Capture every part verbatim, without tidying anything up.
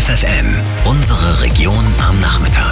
F F N, unsere Region am Nachmittag.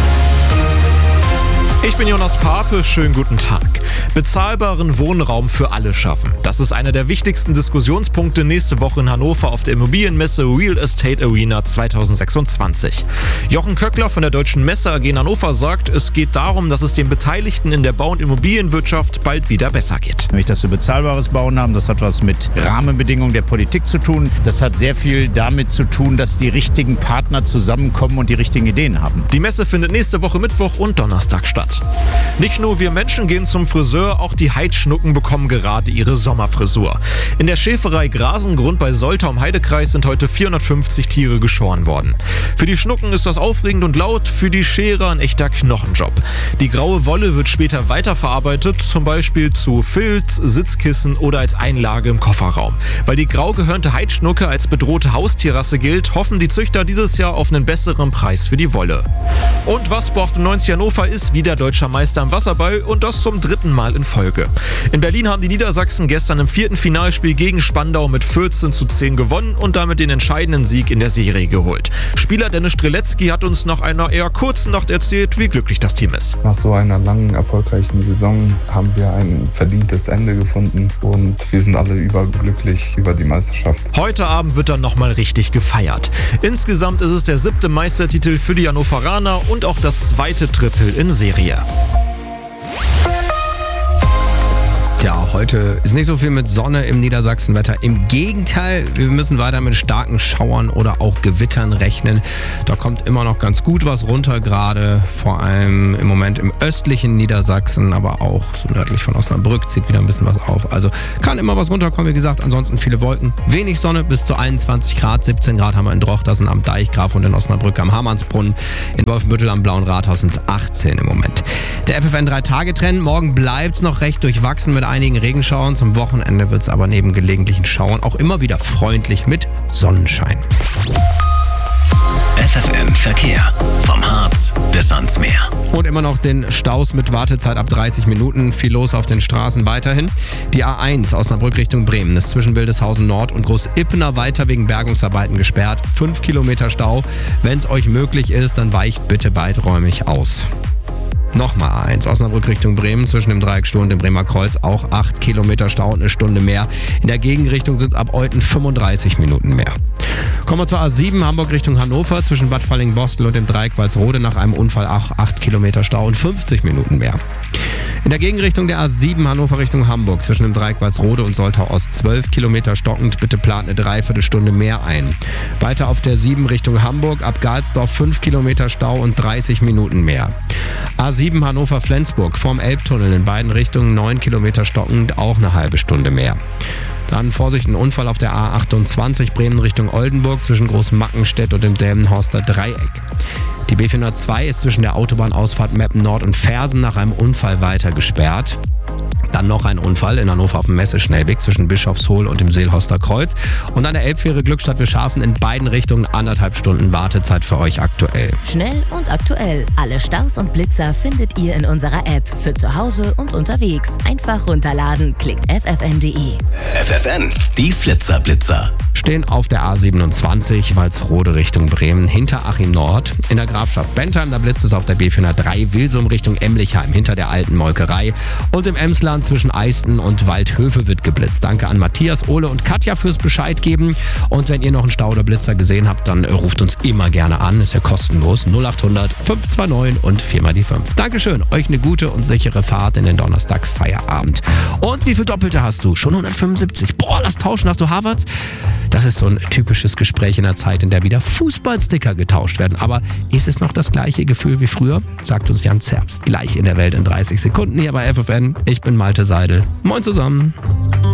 Ich bin Jonas Pape, schönen guten Tag. Bezahlbaren Wohnraum für alle schaffen. Das ist einer der wichtigsten Diskussionspunkte nächste Woche in Hannover auf der Immobilienmesse Real Estate Arena zwanzig sechsundzwanzig. Jochen Köckler von der Deutschen Messe A G in Hannover sagt, es geht darum, dass es den Beteiligten in der Bau- und Immobilienwirtschaft bald wieder besser geht. Nämlich, dass wir bezahlbares Bauen haben, das hat was mit Rahmenbedingungen der Politik zu tun. Das hat sehr viel damit zu tun, dass die richtigen Partner zusammenkommen und die richtigen Ideen haben. Die Messe findet nächste Woche Mittwoch und Donnerstag statt. Nicht nur wir Menschen gehen zum Friseur, auch die Heidschnucken bekommen gerade ihre Sommerfrisur. In der Schäferei Grasengrund bei Soltau im Heidekreis sind heute vierhundertfünfzig Tiere geschoren worden. Für die Schnucken ist das aufregend und laut, für die Scherer ein echter Knochenjob. Die graue Wolle wird später weiterverarbeitet, zum Beispiel zu Filz, Sitzkissen oder als Einlage im Kofferraum. Weil die grau gehörnte Heidschnucke als bedrohte Haustierrasse gilt, hoffen die Züchter dieses Jahr auf einen besseren Preis für die Wolle. Und was Sport achtundneunzig Hannover ist wieder deutscher Meister im Wasserball und das zum dritten Mal in Folge. In Berlin haben die Niedersachsen gestern im vierten Finalspiel gegen Spandau mit vierzehn zu zehn gewonnen und damit den entscheidenden Sieg in der Serie geholt. Spieler Dennis Streletzky hat uns nach einer eher kurzen Nacht erzählt, wie glücklich das Team ist. Nach so einer langen, erfolgreichen Saison haben wir ein verdientes Ende gefunden und wir sind alle überglücklich über die Meisterschaft. Heute Abend wird dann nochmal richtig gefeiert. Insgesamt ist es der siebte Meistertitel für die Hannoveraner und auch das zweite Triple in Serie. Ja, heute ist nicht so viel mit Sonne im Niedersachsenwetter. Im Gegenteil, wir müssen weiter mit starken Schauern oder auch Gewittern rechnen. Da kommt immer noch ganz gut was runter, gerade vor allem im Moment im östlichen Niedersachsen, aber auch so nördlich von Osnabrück zieht wieder ein bisschen was auf. Also kann immer was runterkommen, wie gesagt. Ansonsten viele Wolken, wenig Sonne, bis zu einundzwanzig Grad, siebzehn Grad haben wir in Drochtersen am Deichgraf und in Osnabrück am Hamannsbrunnen. In Wolfenbüttel am Blauen Rathaus sind es achtzehn im Moment. Der F F N drei Tage Trend, morgen bleibt es noch recht durchwachsen mit einigen Regenschauern. Zum Wochenende wird es aber neben gelegentlichen Schauern auch immer wieder freundlich mit Sonnenschein. F F N Verkehr. Vom Harz bis ans Meer. Und immer noch den Staus mit Wartezeit ab dreißig Minuten. Viel los auf den Straßen weiterhin. Die A eins Osnabrück Richtung Bremen ist zwischen Wildeshausen Nord und Groß-Ippener weiter wegen Bergungsarbeiten gesperrt. fünf Kilometer Stau. Wenn es euch möglich ist, dann weicht bitte weiträumig aus. Nochmal A eins, Osnabrück Richtung Bremen, zwischen dem Dreiecksstuhl und dem Bremer Kreuz auch acht Kilometer Stau und eine Stunde mehr. In der Gegenrichtung sind es ab Euthen fünfunddreißig Minuten mehr. Kommen wir zur A sieben, Hamburg Richtung Hannover, zwischen Bad Falling-Bostel und dem Dreieck Walsrode nach einem Unfall auch acht Kilometer Stau und fünfzig Minuten mehr. In der Gegenrichtung der A sieben, Hannover Richtung Hamburg, zwischen dem Dreieck Walsrode und Soltau Ost zwölf Kilometer stockend, bitte plant eine Dreiviertelstunde mehr ein. Weiter auf der sieben Richtung Hamburg, ab Galsdorf fünf Kilometer Stau und dreißig Minuten mehr. A sieben Hannover-Flensburg, vorm Elbtunnel in beiden Richtungen neun Kilometer stockend, auch eine halbe Stunde mehr. Dann Vorsicht, ein Unfall auf der A achtundzwanzig Bremen Richtung Oldenburg zwischen Großmackenstedt und dem Delmenhorster Dreieck. Die B vierhundertzwei ist zwischen der Autobahnausfahrt Meppen Nord und Fersen nach einem Unfall weiter gesperrt. Dann noch ein Unfall in Hannover auf dem Messeschnellweg zwischen Bischofshohl und dem Seelhorster Kreuz. Und an der Elbfähre Glückstadt Wischhafen in beiden Richtungen anderthalb Stunden Wartezeit für euch aktuell. Schnell und aktuell. Alle Staus und Blitzer findet ihr in unserer App. Für zu Hause und unterwegs. Einfach runterladen. Klickt f f n punkt d e. F F N, die Flitzer-Blitzer. Stehen auf der A siebenundzwanzig, Walsrode Richtung Bremen, hinter Achim Nord. In der Grafschaft Bentheim, da blitzt es auf der B vierhundertdrei, Wilsum Richtung Emlichheim, hinter der alten Molkerei. Und im Emsland zwischen Eisten und Waldhöfe wird geblitzt. Danke an Matthias, Ole und Katja fürs Bescheid geben. Und wenn ihr noch einen Stau oder Blitzer gesehen habt, dann ruft uns immer gerne an. Ist ja kostenlos. null acht hundert fünf zwei neun und vier mal die fünf. Dankeschön. Euch eine gute und sichere Fahrt in den Donnerstag Feierabend. Und wie viel Doppelte hast du? Schon hundertfünfundsiebzig. Boah, lass tauschen. Hast du Harvards? Das ist so ein typisches Gespräch in der Zeit, in der wieder Fußballsticker getauscht werden. Aber ist es noch das gleiche Gefühl wie früher? Sagt uns Jan Zerbst. Gleich in der Welt in dreißig Sekunden hier bei F F N. Ich bin Malte Seidel. Moin zusammen.